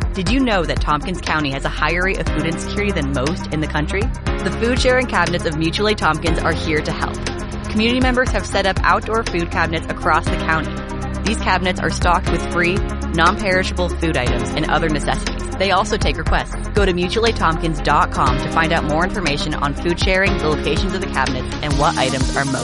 Did you know that Tompkins County has a higher rate of food insecurity than most in the country? The food sharing cabinets of Mutual Aid Tompkins are here to help. Community members have set up outdoor food cabinets across the county. These cabinets are stocked with free, non-perishable food items and other necessities. They also take requests. Go to mutualaidtompkins.com to find out more information on food sharing, the locations of the cabinets, and what items are most